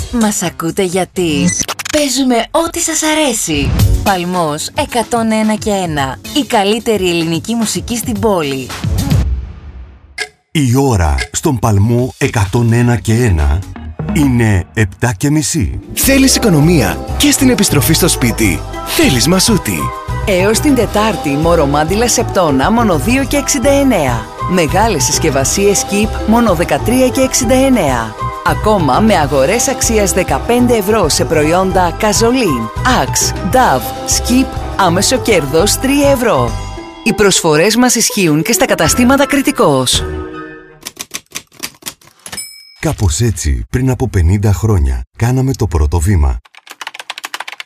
Μας ακούτε γιατί παίζουμε ό,τι σας αρέσει. Παλμός 101 και 1. Η καλύτερη ελληνική μουσική στην πόλη. Η ώρα στον Παλμό 101 και 1 είναι 7:30. Θέλεις οικονομία και στην επιστροφή στο σπίτι? Θέλεις Μασούτη. Έως την Τετάρτη, μορομάντιλα σεπτόνα μόνο 2,69. Μεγάλες συσκευασίες Keep μόνο 13,69. Ακόμα με αγορές αξίας 15 ευρώ σε προϊόντα Καζολίν, Axe, Dove, Skip, άμεσο κέρδος 3 ευρώ. Οι προσφορές μας ισχύουν και στα καταστήματα Κρητικός. Κάπως έτσι, πριν από 50 χρόνια, κάναμε το πρώτο βήμα.